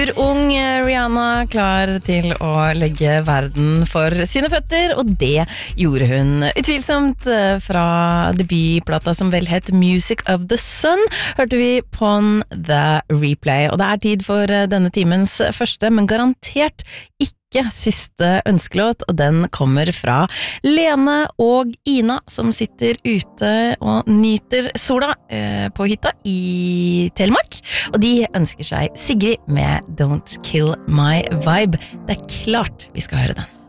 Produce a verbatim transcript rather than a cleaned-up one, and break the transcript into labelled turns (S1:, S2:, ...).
S1: Ung Rihanna klar til å legge verden for sine føtter, og det gjorde hun utvilsomt. Fra debutplata som vel het Music of the Sun, hørte vi Pon the Replay. Og det er tid for denne timens første, men garantert ikke siste ønskelåt, og den kommer fra Lene og Ina, som sitter ute og nyter sola eh, på hytta i Telemark, og de ønsker seg Sigrid med Don't Kill My Vibe. Det er klart vi skal høre den.